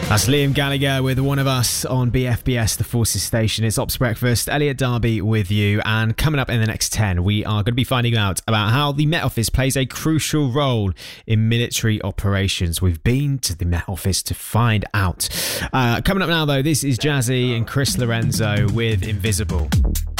That's Liam Gallagher with One of Us on BFBS, the Forces Station. It's Ops Breakfast, Elliot Darby with you. And coming up in the next 10, we are going to be finding out about how the Met Office plays a crucial role in military operations. We've been to the Met Office to find out. Coming up now, though, this is Jazzy and Chris Lorenzo with Invisible.